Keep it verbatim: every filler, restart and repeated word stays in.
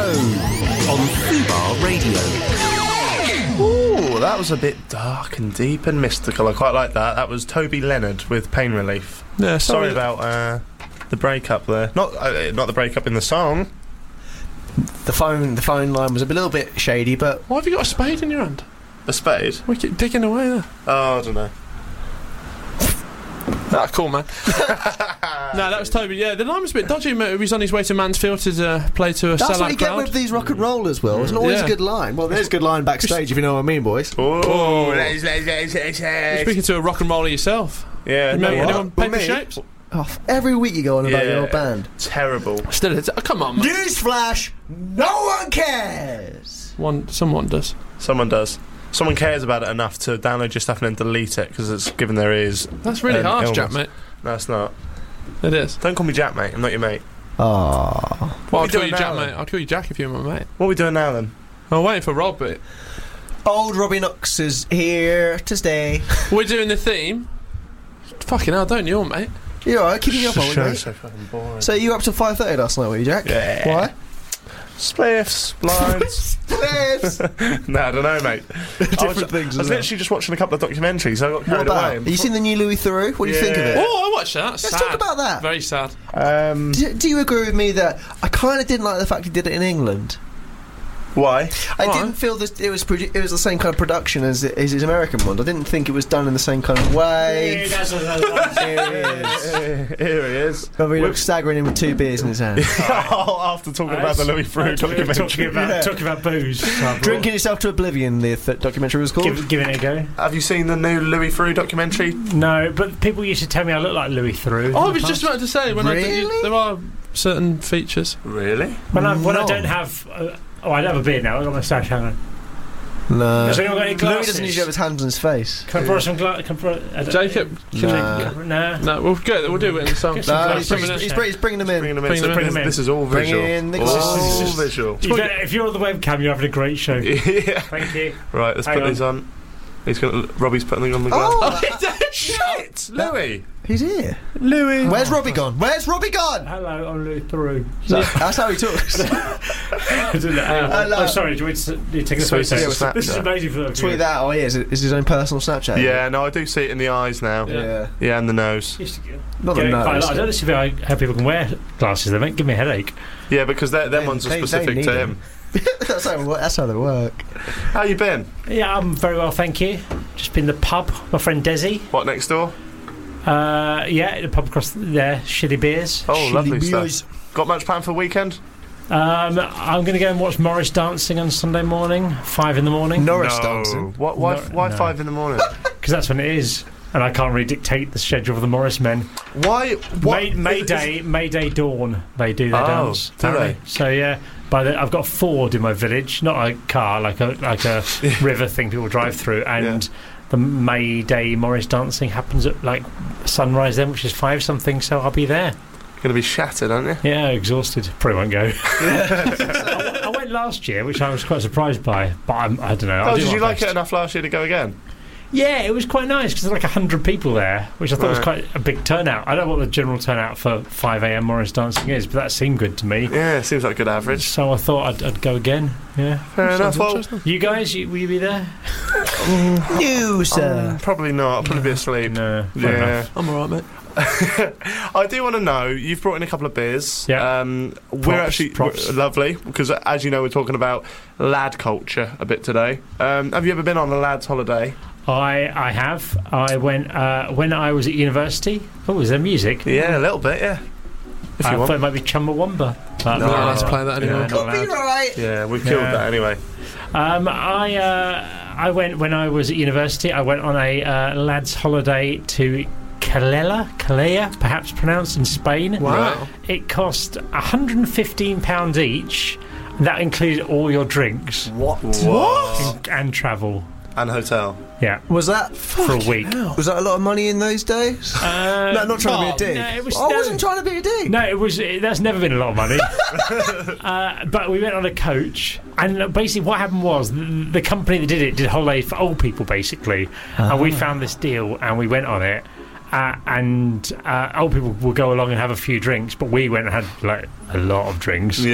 on Fubar Radio. Ooh, that was a bit dark and deep and mystical. I quite like that. That was Toby Leonard with Pain Relief. Yeah, sorry, sorry about uh, the breakup there. Not uh, not the breakup in the song. The phone, the phone line was a little bit shady, but why have you got a spade in your hand? A spade? We keep digging away there. Oh, I don't know. Ah, cool, man. No, that was Toby. Yeah, the line was a bit dodgy. He was on his way to Mansfield to uh, play to a that's sellout what you get crowd. with these rock and rollers, Will. It's not always Yeah. a good line. Well, there's a good line backstage, if you know what I mean, boys. Oh, You're speaking to a rock and roller yourself. Yeah, Remember no, anyone Well, Paper me? Shapes? Oh, every week you go on about Yeah. your old band. Terrible. Still, it's, oh, come on, man. Newsflash: no one cares. One, someone does. Someone does. Someone cares about it enough to download your stuff and then delete it because it's given their ears. That's really an harsh, illness. Jack, mate. No, it's not. It is. Don't call me Jack, mate. I'm not your mate. Aww. Well, we I'll call doing you now, Jack, then? mate. I'll call you Jack if you're my mate. What are we doing now then? I'm waiting for Rob, but Old Robbie Knox is here to stay. we're doing the theme. Fucking hell, don't you, mate? You alright? Keeping you up, The on show's mate. so fucking boring. So you were up till five thirty last night, were you, Jack? Yeah. Why? Spliffs, blinds. Spliffs. No, I don't know, mate. Different I was, things. I was isn't it? literally just watching a couple of documentaries. I got What carried about? away. Have you seen the new Louis Theroux? What do you think of it? Yeah. Oh, I watched that. Let's sad. talk about that. Very sad. Um, Do, do you agree with me that I kind of didn't like the fact he did it in England? why? I Why? didn't feel that it was produ- it was the same kind of production as, as his American one. I didn't think it was done in the same kind of way. Yeah, that's what I was Here he is. Uh, here he is. Remember, he looks staggering in with two beers in his hand. After talking about the Louis Theroux Talking documentary. about, Yeah. talking about booze. So I brought- Drinking yourself to oblivion, the th- documentary was called. Give, giving it a go. Have you seen the new Louis Theroux documentary? No, but people used to tell me I look like Louis Theroux. Oh, I was just about to say, when I Really? you, there are certain features. Really? when I when I No. don't have. Uh, oh, I don't have a beard now. I've got my moustache. Hang on. No. Has anyone got any Louis glasses? doesn't usually have his hands on his face. Can I borrow some glasses? Jacob, Nah. No. no, we'll go. We'll do it in some. Get some No, glasses. he's, he's, he's, bring- he's bringing them in. Bringing them in. Bring So them in. this, this is all Bring visual. in the all glasses. visual. You better- if you're on the webcam, you're having a great show. Yeah. Thank you. Right, let's Hang put on. these on. He's gonna. Robbie's putting them on the glass. Oh, Shit! Louis! he's here. Louis! Where's Robbie gone? Where's Robbie gone? Hello, I'm Louis Theroux. That's how he talks. I don't know. Hello. Oh, sorry, do you want to do you take a So photo? it's a This is Snapchat. amazing for the Tweet that. Oh, he is. Is his own personal Snapchat? Yeah, no, I do see it in the eyes now. Yeah. Yeah. Yeah, and the nose. Not the Getting quite a nose. lot. I don't see how, how people can wear glasses. They make give me a headache. Yeah, because they're- them They- ones are they- they specific need to them. him. that's, how, that's how they work. How you been? Yeah, I'm very well, thank you. Just been to the pub. My friend Desi. What, next door? Uh, yeah, the pub across there. Shitty beers. Oh, lovely Chili stuff. Got much planned for the weekend? Um, I'm going to go and watch Morris dancing on Sunday morning, five in the morning, Norris no. dancing. What, why No, why no. five in the morning? because that's when it is. And I can't really dictate the schedule of the Morris men. Why? What? May, May Day, May Day dawn, they do their Oh, dance. do apparently. So yeah, by the, I've got a Ford in my village, not a car, like a like a river thing people drive through, and the May Day Morris dancing happens at like sunrise then, which is five something. So I'll be there. Gonna be shattered, aren't you? Yeah, exhausted. Probably won't go. I, I went last year, which I was quite surprised by, but I'm, I don't know. I'll Oh, do did my you like best. it enough last year to go again? Yeah, it was quite nice because there's like a hundred people there, which I thought was Right. quite a big turnout. I don't know what the general turnout for five a m Morris dancing is, but that seemed good to me. Yeah, seems like a good average. So I thought I'd, I'd go again. Yeah. Fair enough. Well, You guys, you, will you be there? No, sir. um, probably not. I'll probably be asleep. No. fair Yeah. enough. I'm alright, mate. I do want to know, you've brought in a couple of beers. Yeah. Um, we're Props, actually props. w- lovely, because as you know, we're talking about lad culture a bit today. Um, have you ever been on a lad's holiday? I I have. I went uh, when I was at university. Oh, was there music? Yeah, a little bit, yeah. If I you thought want. it might be Chumbawamba. But No, No, let's play that no, anymore. not allowed. Copyright. Yeah, we've killed Yeah. that anyway. Um, I uh, I went when I was at university. I went on a uh, lads' holiday to Calella, Calella, perhaps pronounced in Spain. Wow. It cost one hundred and fifteen pounds each. That included all your drinks What? What? and, and travel. And hotel. Yeah, Was that for a week. was that a lot of money in those days? Uh, no, not trying no, to be a dick. No, it was, I no, wasn't trying to be a dick. No, it was. It, that's never been a lot of money. uh, but we went on a coach, and basically what happened was the, the company that did it did holiday for old people, basically. And we found this deal, and we went on it. Uh, and uh, old people will go along and have a few drinks, but we went and had like a lot of drinks.